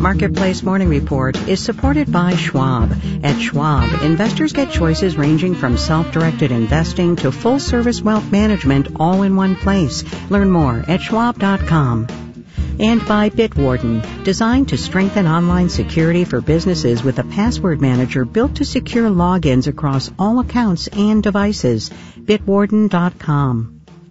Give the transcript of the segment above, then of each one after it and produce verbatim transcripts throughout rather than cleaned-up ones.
Marketplace Morning Report is supported by Schwab. At Schwab, investors get choices ranging from self-directed investing to full-service wealth management all in one place. Learn more at schwab dot com. And by Bitwarden, designed to strengthen online security for businesses with a password manager built to secure logins across all accounts and devices. bitwarden dot com.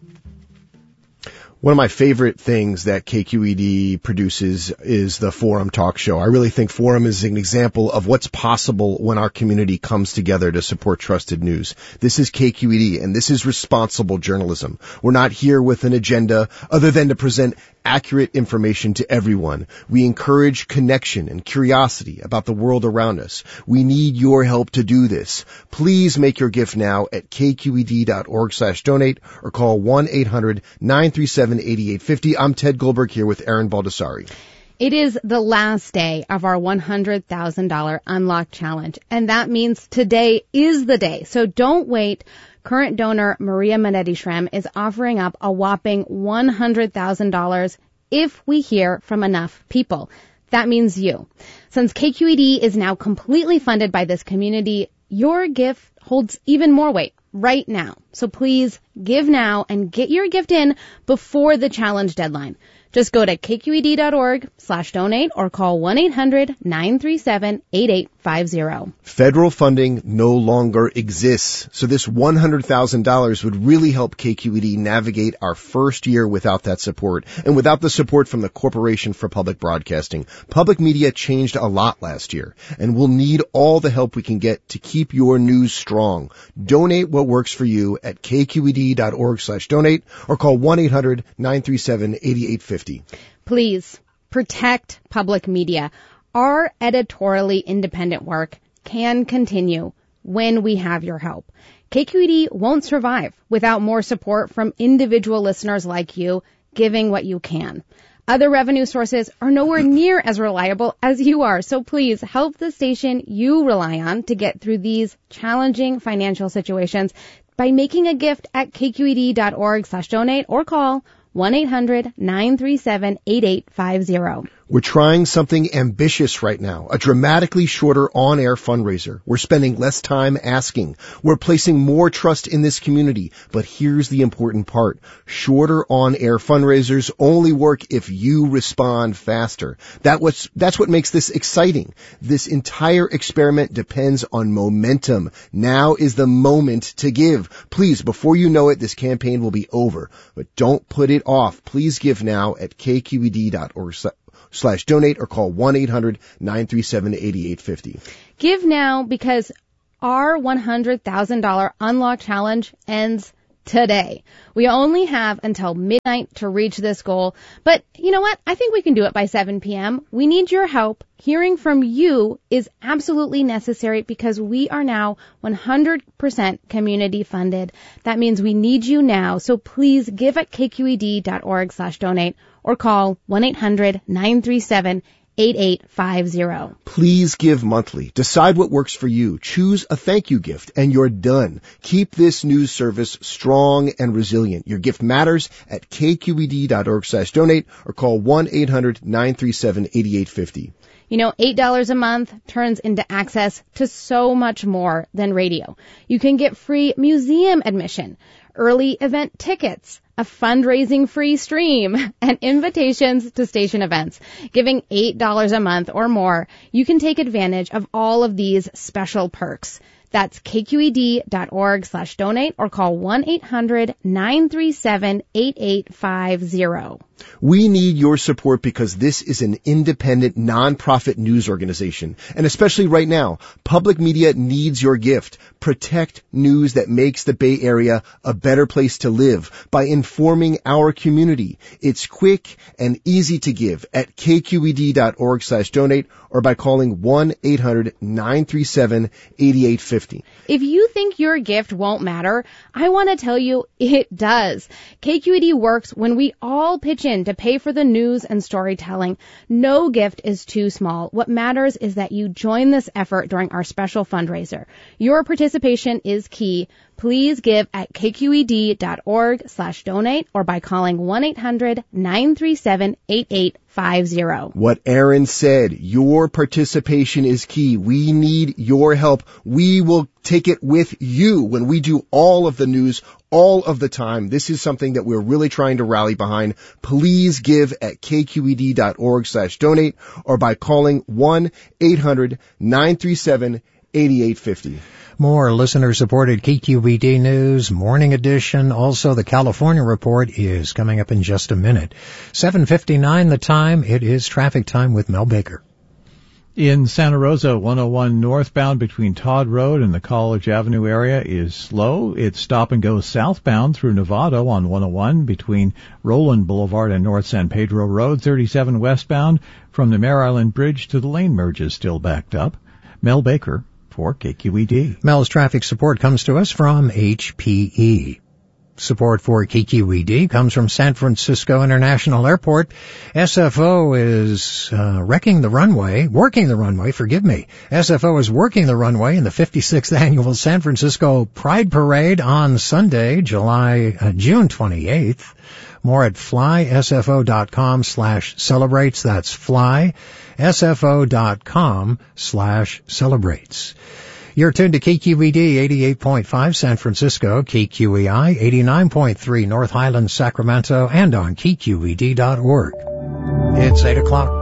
One of my favorite things that K Q E D produces is the Forum Talk Show. I really think Forum is an example of what's possible when our community comes together to support trusted news. This is K Q E D, and this is responsible journalism. We're not here with an agenda other than to present accurate information to everyone. We encourage connection and curiosity about the world around us. We need your help to do this. Please make your gift now at k q e d dot org slash donate or call one eight hundred nine three seven eight eight five zero. I'm Ted Goldberg here with Erin Baldessari. It is the last day of our one hundred thousand dollars Unlock Challenge, and that means today is the day. So don't wait. Current donor Maria Manetti-Shrem is offering up a whopping one hundred thousand dollars if we hear from enough people. That means you. Since K Q E D is now completely funded by this community, your gift holds even more weight right now. So please give now and get your gift in before the challenge deadline. Just go to k q e d dot org slash donate or call one eight hundred nine three seven eight eight five zero. Federal funding no longer exists, so this one hundred thousand dollars would really help K Q E D navigate our first year without that support and without the support from the Corporation for Public Broadcasting. Public media changed a lot last year, and we'll need all the help we can get to keep your news strong. Donate what works for you at k q e d dot org slash donate or call one eight hundred nine three seven eight eight five zero. Please protect public media. Our editorially independent work can continue when we have your help. K Q E D won't survive without more support from individual listeners like you giving what you can. Other revenue sources are nowhere near as reliable as you are, so please help the station you rely on to get through these challenging financial situations by making a gift at k q e d dot org slash donate or call one eight hundred nine three seven eight eight five zero. We're trying something ambitious right now, a dramatically shorter on-air fundraiser. We're spending less time asking. We're placing more trust in this community. But here's the important part. Shorter on-air fundraisers only work if you respond faster. That was, that's what makes this exciting. This entire experiment depends on momentum. Now is the moment to give. Please, before you know it, this campaign will be over. But don't put it off. Please give now at k q e d dot org slash donate or call one eight hundred nine three seven eight eight five zero. Give now because our one hundred thousand dollars Unlock Challenge ends today. We only have until midnight to reach this goal, but you know what? I think we can do it by seven p.m. We need your help. Hearing from you is absolutely necessary because we are now one hundred percent community funded. That means we need you now. So please give at k q e d dot org slash donate or call one eight hundred nine three seven eight eight five zero. Please give monthly. Decide what works for you. Choose a thank you gift and you're done. Keep this news service strong and resilient. Your gift matters at k q e d dot org slash donate or call one eight hundred nine three seven eight eight five zero. You know, eight dollars a month turns into access to so much more than radio. You can get free museum admission, early event tickets, a fundraising free stream, and invitations to station events. Giving eight dollars a month or more, you can take advantage of all of these special perks. That's k q e d dot org slash donate or call one eight hundred nine three seven eight eight five zero. We need your support because this is an independent, nonprofit news organization. And especially right now, public media needs your gift. Protect news that makes the Bay Area a better place to live by informing our community. It's quick and easy to give at k q e d dot org slash donate or by calling one eight hundred nine three seven eight eight five zero. If you think your gift won't matter, I want to tell you it does. K Q E D works when we all pitch in donation to pay for the news and storytelling. No gift is too small. What matters is that you join this effort during our special fundraiser. Your participation is key. Please give at kqed.org slash donate or by calling one eight hundred nine three seven eight eight five zero. What Aaron said, your participation is key. We need your help. We will take it with you when we do all of the news all of the time. This is something that we're really trying to rally behind. Please give at kqed.org slash donate or by calling one eight hundred nine three seven eight eight five zero. More listener-supported K Q E D News Morning Edition. Also, the California Report is coming up in just a minute. seven fifty-nine the time. It is traffic time with Mel Baker. In Santa Rosa, one oh one northbound between Todd Road and the College Avenue area is slow. It's stop and go southbound through Novato on one oh one between Roland Boulevard and North San Pedro Road. thirty-seven westbound from the Mare Island Bridge to the lane merge is still backed up. Mel Baker for K Q E D. Mel's traffic support comes to us from H P E. Support for K Q E D comes from San Francisco International Airport. S F O is uh, wrecking the runway, working the runway, forgive me. S F O is working the runway in the fifty-sixth annual San Francisco Pride Parade on Sunday, July, uh, June twenty-eighth. More at flysfo.com slash celebrates. That's flysfo.com slash celebrates. You're tuned to K Q E D eighty-eight point five San Francisco, K Q E I eighty-nine point three North Highlands, Sacramento, and on K Q E D dot org. It's eight o'clock.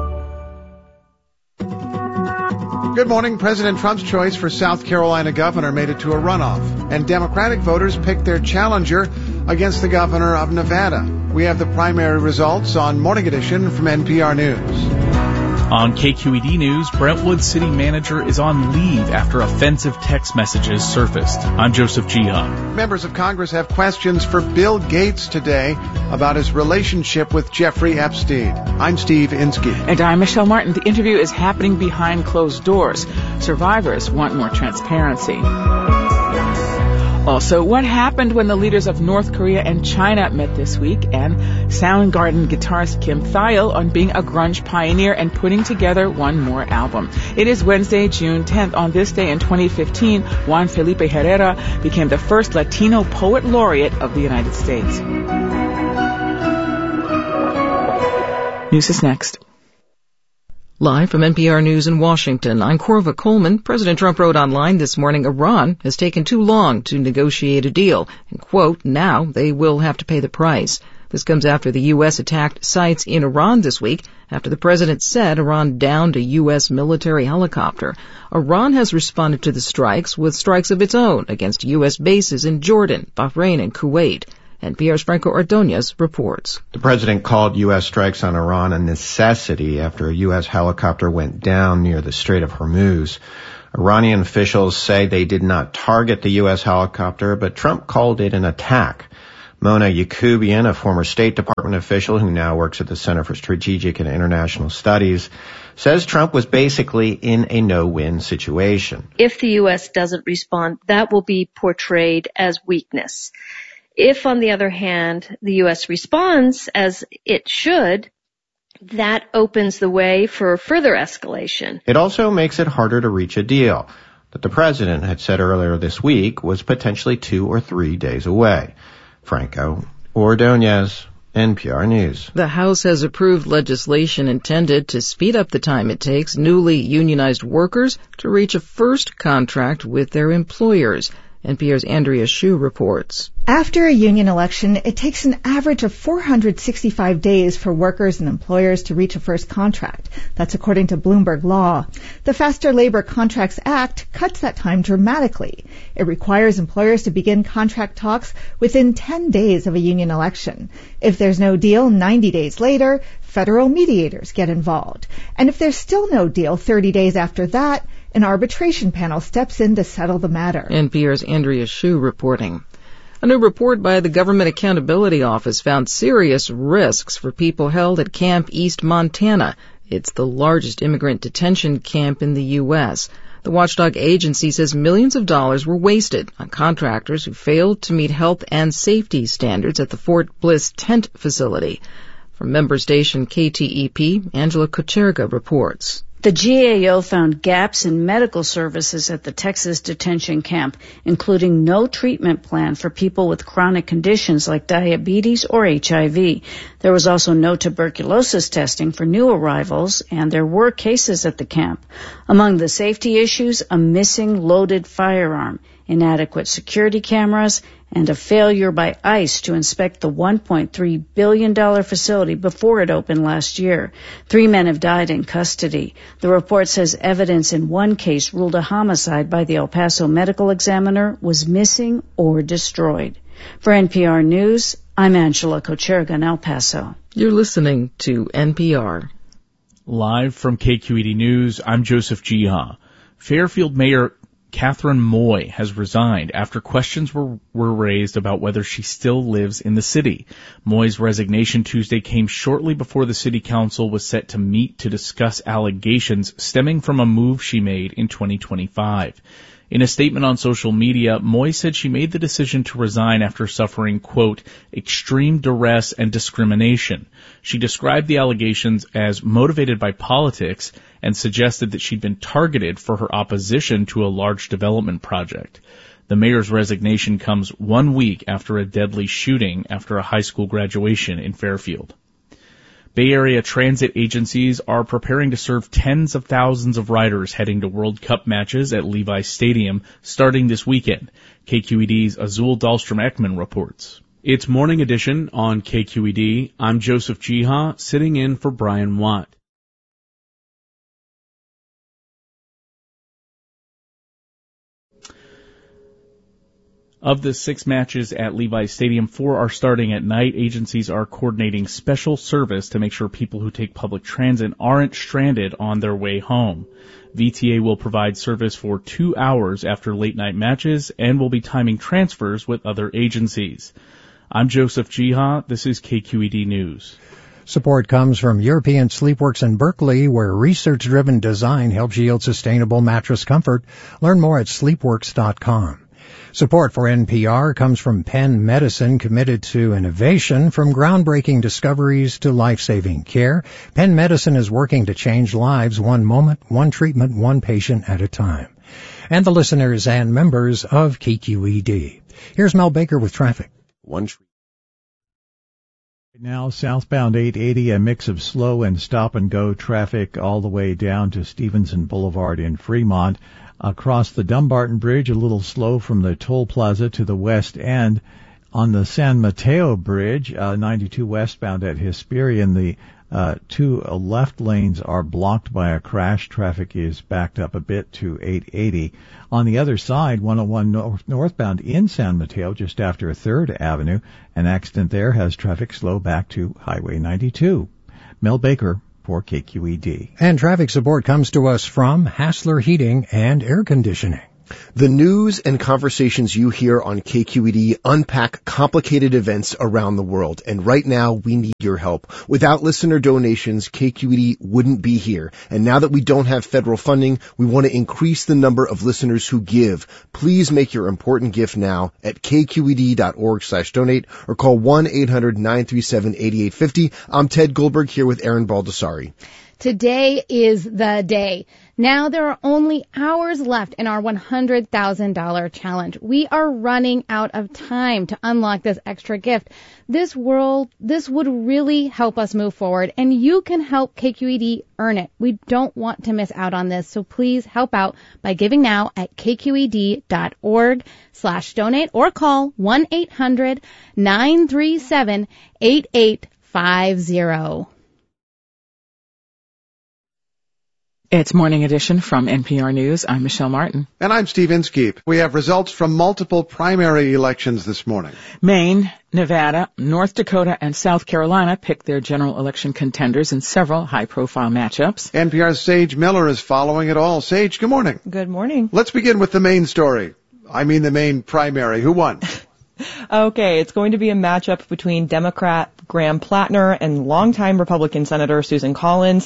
Good morning. President Trump's choice for South Carolina governor made it to a runoff, and Democratic voters picked their challenger against the governor of Nevada. We have the primary results on Morning Edition from N P R News. On K Q E D News, Brentwood city manager is on leave after offensive text messages surfaced. I'm Joseph Jihan. Members of Congress have questions for Bill Gates today about his relationship with Jeffrey Epstein. I'm Steve Inskeep. And I'm Michelle Martin. The interview is happening behind closed doors. Survivors want more transparency. Also, what happened when the leaders of North Korea and China met this week, and Soundgarden guitarist Kim Thayil on being a grunge pioneer and putting together one more album. It is Wednesday, June tenth. On this day in twenty fifteen, Juan Felipe Herrera became the first Latino poet laureate of the United States. News is next. Live from N P R News in Washington, I'm Corva Coleman. President Trump wrote online this morning, Iran has taken too long to negotiate a deal, and, quote, now they will have to pay the price. This comes after the U S attacked sites in Iran this week, after the president said Iran downed a U S military helicopter. Iran has responded to the strikes with strikes of its own against U S bases in Jordan, Bahrain, and Kuwait. N P R's Franco Ordonez reports. The president called U S strikes on Iran a necessity after a U S helicopter went down near the Strait of Hormuz. Iranian officials say they did not target the U S helicopter, but Trump called it an attack. Mona Yacoubian, a former State Department official who now works at the Center for Strategic and International Studies, says Trump was basically in a no-win situation. If the U S doesn't respond, that will be portrayed as weakness. If, on the other hand, the U S responds as it should, that opens the way for further escalation. It also makes it harder to reach a deal that the president had said earlier this week was potentially two or three days away. Franco Ordonez, N P R News. The House has approved legislation intended to speed up the time it takes newly unionized workers to reach a first contract with their employers. N P R's Andrea Hsu reports. After a union election, it takes an average of four hundred sixty-five days for workers and employers to reach a first contract. That's according to Bloomberg Law. The Faster Labor Contracts Act cuts that time dramatically. It requires employers to begin contract talks within ten days of a union election. If there's no deal ninety days later, federal mediators get involved. And if there's still no deal thirty days after that, an arbitration panel steps in to settle the matter. N P R's Andrea Hsu reporting. A new report by the Government Accountability Office found serious risks for people held at Camp East Montana. It's the largest immigrant detention camp in the U S. The watchdog agency says millions of dollars were wasted on contractors who failed to meet health and safety standards at the Fort Bliss tent facility. From member station K T E P, Angela Kocherga reports. The G A O found gaps in medical services at the Texas detention camp, including no treatment plan for people with chronic conditions like diabetes or H I V. There was also no tuberculosis testing for new arrivals, and there were cases at the camp. Among the safety issues, a missing loaded firearm, inadequate security cameras, and a failure by ICE to inspect the one point three billion dollars facility before it opened last year. Three men have died in custody. The report says evidence in one case ruled a homicide by the El Paso medical examiner was missing or destroyed. For N P R News, I'm Angela Kocherga in El Paso. You're listening to N P R. Live from K Q E D News, I'm Joseph Jiha. Fairfield Mayor Catherine Moy has resigned after questions were, were raised about whether she still lives in the city. Moy's resignation Tuesday came shortly before the city council was set to meet to discuss allegations stemming from a move she made in twenty twenty-five. In a statement on social media, Moy said she made the decision to resign after suffering, quote, extreme duress and discrimination. She described the allegations as motivated by politics and suggested that she'd been targeted for her opposition to a large development project. The mayor's resignation comes one week after a deadly shooting after a high school graduation in Fairfield. Bay Area transit agencies are preparing to serve tens of thousands of riders heading to World Cup matches at Levi's Stadium starting this weekend. K Q E D's Azul Dahlstrom-Ekman reports. It's Morning Edition on K Q E D. I'm Joseph Jiha, sitting in for Brian Watt. Of the six matches at Levi's Stadium, four are starting at night. Agencies are coordinating special service to make sure people who take public transit aren't stranded on their way home. V T A will provide service for two hours after late-night matches and will be timing transfers with other agencies. I'm Joseph Jiha. This is K Q E D News. Support comes from European Sleepworks in Berkeley, where research-driven design helps yield sustainable mattress comfort. Learn more at sleepworks dot com. Support for N P R comes from Penn Medicine, committed to innovation. From groundbreaking discoveries to life-saving care, Penn Medicine is working to change lives one moment, one treatment, one patient at a time. And the listeners and members of K Q E D. Here's Mel Baker with traffic. One treatment. Now, southbound eight eighty, a mix of slow and stop-and-go traffic all the way down to Stevenson Boulevard in Fremont. Across the Dumbarton Bridge, a little slow from the toll plaza to the west end. On the San Mateo Bridge, uh, ninety-two westbound at Hesperian, the uh, two uh, left lanes are blocked by a crash. Traffic is backed up a bit to eight eighty. On the other side, one oh one north, northbound in San Mateo, just after third Avenue, an accident there has traffic slow back to Highway ninety-two. Mel Baker for K Q E D. And traffic support comes to us from Hassler Heating and Air Conditioning. The news and conversations you hear on K Q E D unpack complicated events around the world, and right now we need your help. Without listener donations, K Q E D wouldn't be here. And now that we don't have federal funding, we want to increase the number of listeners who give. Please make your important gift now at k q e d dot org slash donate or call one eight hundred nine three seven eight eight five zero. I'm Ted Goldberg here with Aaron Baldessari. Today is the day. Now there are only hours left in our one hundred thousand dollars challenge. We are running out of time to unlock this extra gift. This world, this would really help us move forward, and you can help K Q E D earn it. We don't want to miss out on this, so please help out by giving now at k q e d dot org slash donate or call one eight hundred nine three seven eight eight five zero. It's Morning Edition from N P R News. I'm Michelle Martin. And I'm Steve Inskeep. We have results from multiple primary elections this morning. Maine, Nevada, North Dakota, and South Carolina picked their general election contenders in several high-profile matchups. N P R's Sage Miller is following it all. Sage, good morning. Good morning. Let's begin with the Maine story. I mean the Maine primary. Who won? Okay, it's going to be a matchup between Democrat Graham Plattner and longtime Republican Senator Susan Collins.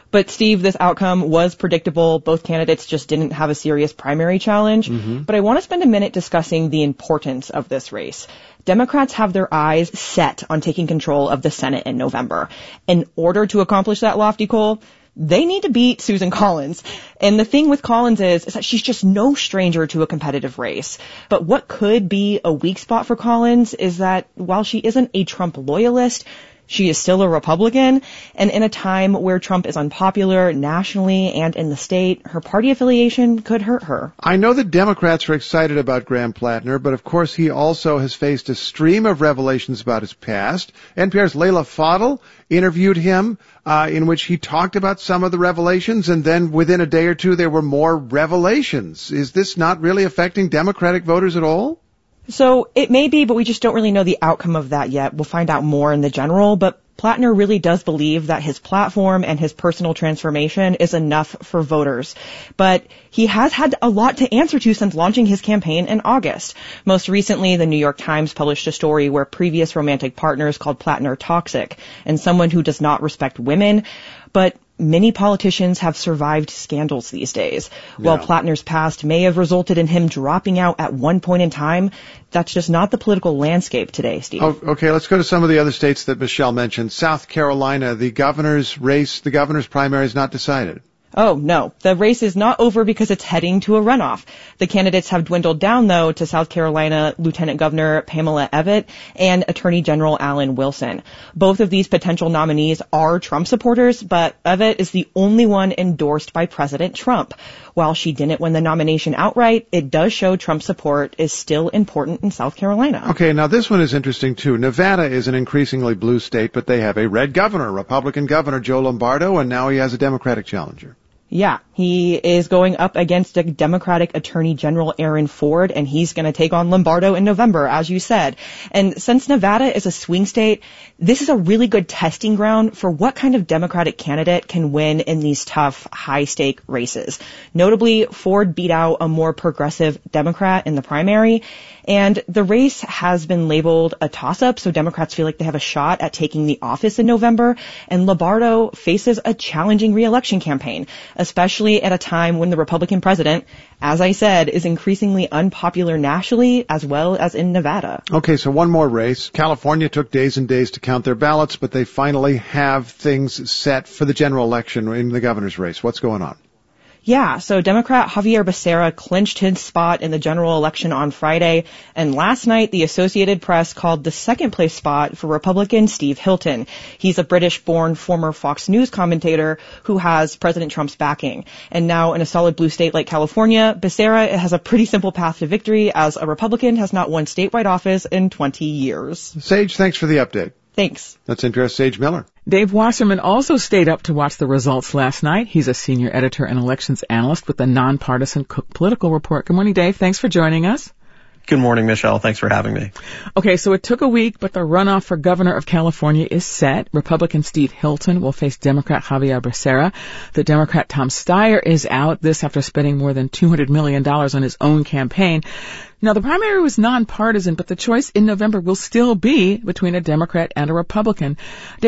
But Steve, this outcome was predictable. Both candidates just didn't have a serious primary challenge. Mm-hmm. But I want to spend a minute discussing the importance of this race. Democrats have their eyes set on taking control of the Senate in November. In order to accomplish that lofty goal, they need to beat Susan Collins. And the thing with Collins is, is that she's just no stranger to a competitive race. But what could be a weak spot for Collins is that while she isn't a Trump loyalist, she is still a Republican, and in a time where Trump is unpopular nationally and in the state, her party affiliation could hurt her. I know the Democrats are excited about Graham Plattner, but of course he also has faced a stream of revelations about his past. N P R's Leila Fadel interviewed him, uh, in which he talked about some of the revelations, and then within a day or two there were more revelations. Is this not really affecting Democratic voters at all? So it may be, but we just don't really know the outcome of that yet. We'll find out more in the general, but Plattner really does believe that his platform and his personal transformation is enough for voters. But he has had a lot to answer to since launching his campaign in August. Most recently, the New York Times published a story where previous romantic partners called Plattner toxic and someone who does not respect women. But many politicians have survived scandals these days. Yeah. While Plattner's past may have resulted in him dropping out at one point in time, that's just not the political landscape today, Steve. Oh, okay, let's go to some of the other states that Michelle mentioned. South Carolina, the governor's race, the governor's primary is not decided. Oh, no. The race is not over because it's heading to a runoff. The candidates have dwindled down, though, to South Carolina Lieutenant Governor Pamela Evette and Attorney General Alan Wilson. Both of these potential nominees are Trump supporters, but Evette is the only one endorsed by President Trump. While she didn't win the nomination outright, it does show Trump support is still important in South Carolina. Okay, now this one is interesting, too. Nevada is an increasingly blue state, but they have a red governor, Republican Governor Joe Lombardo, and now he has a Democratic challenger. Yeah, he is going up against a Democratic Attorney General Aaron Ford, and he's going to take on Lombardo in November, as you said. And since Nevada is a swing state, this is a really good testing ground for what kind of Democratic candidate can win in these tough, high-stake races. Notably, Ford beat out a more progressive Democrat in the primary, and the race has been labeled a toss-up, so Democrats feel like they have a shot at taking the office in November, and Lombardo faces a challenging re-election campaign, especially at a time when the Republican president, as I said, is increasingly unpopular nationally as well as in Nevada. Okay, so one more race. California took days and days to count their ballots, but they finally have things set for the general election in the governor's race. What's going on? Yeah, so Democrat Javier Becerra clinched his spot in the general election on Friday, and last night the Associated Press called the second place spot for Republican Steve Hilton. He's a British-born former Fox News commentator who has President Trump's backing. And now in a solid blue state like California, Becerra has a pretty simple path to victory, as a Republican has not won statewide office in twenty years. Sage, thanks for the update. Thanks. That's N P R's Sage Miller. Dave Wasserman also stayed up to watch the results last night. He's a senior editor and elections analyst with the nonpartisan Cook Political Report. Good morning, Dave. Thanks for joining us. Good morning, Michelle. Thanks for having me. Okay, so it took a week, but the runoff for governor of California is set. Republican Steve Hilton will face Democrat Javier Becerra. The Democrat Tom Steyer is out, this after spending more than two hundred million dollars on his own campaign. Now, the primary was nonpartisan, but the choice in November will still be between a Democrat and a Republican.